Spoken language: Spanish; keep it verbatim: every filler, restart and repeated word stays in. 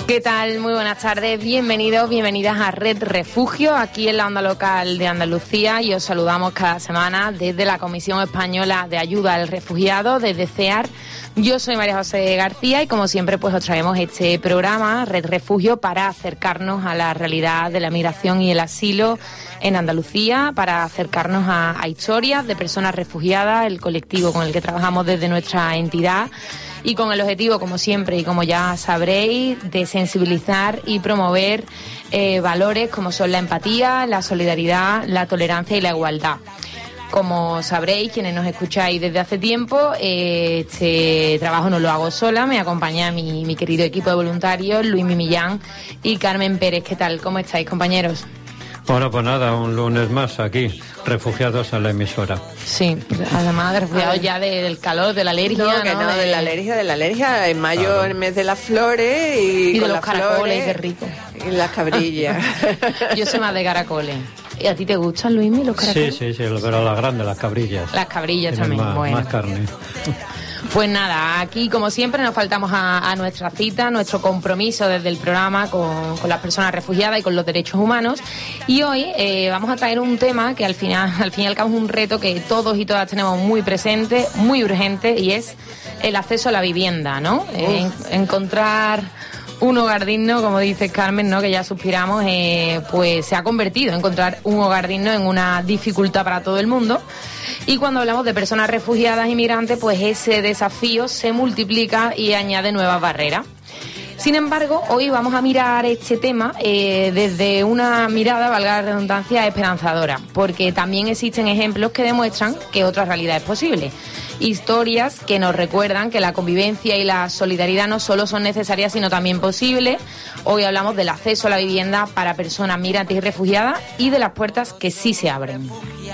¿Qué tal? Muy buenas tardes, bienvenidos, bienvenidas a Red Refugio, aquí en la onda local de Andalucía, y os saludamos cada semana desde la Comisión Española de Ayuda al Refugiado, desde CEAR. Yo soy María José García y como siempre pues os traemos este programa, Red Refugio, para acercarnos a la realidad de la migración y el asilo en Andalucía, para acercarnos a, a historias de personas refugiadas, el colectivo con el que trabajamos desde nuestra entidad, y con el objetivo, como siempre y como ya sabréis, de sensibilizar y promover eh, valores como son la empatía, la solidaridad, la tolerancia y la igualdad. Como sabréis, quienes nos escucháis desde hace tiempo, eh, este trabajo no lo hago sola, me acompaña mi, mi querido equipo de voluntarios, Luis Millán y Carmen Pérez. ¿Qué tal? ¿Cómo estáis, compañeros? Bueno, pues nada, un lunes más aquí, refugiados en la emisora. Sí, además de refugiados ya de, del calor, de la alergia, no, que ¿no? no, de... de la alergia, de la alergia. En mayo, claro. En el mes de las flores y, y con de los las caracoles, flores, qué rico. Y las cabrillas. Yo soy más de caracoles. ¿Y a ti te gustan, Luismi, los caracoles? Sí, sí, sí, pero las grandes, las cabrillas. Las cabrillas Tienen también, más, bueno. más carne. Pues nada, aquí como siempre nos faltamos a, a nuestra cita, nuestro compromiso desde el programa con, con las personas refugiadas y con los derechos humanos. Y hoy eh, vamos a traer un tema que al final, al fin y al cabo es un reto que todos y todas tenemos muy presente, muy urgente, y es el acceso a la vivienda, ¿no? Eh, en, encontrar un hogar digno, como dice Carmen, ¿no? Que ya suspiramos, eh, pues se ha convertido encontrar un hogar digno en una dificultad para todo el mundo. Y cuando hablamos de personas refugiadas y migrantes, pues ese desafío se multiplica y añade nuevas barreras. Sin embargo, hoy vamos a mirar este tema eh, desde una mirada, valga la redundancia, esperanzadora, porque también existen ejemplos que demuestran que otra realidad es posible. Historias que nos recuerdan que la convivencia y la solidaridad no solo son necesarias, sino también posibles. Hoy hablamos del acceso a la vivienda para personas migrantes y refugiadas y de las puertas que sí se abren.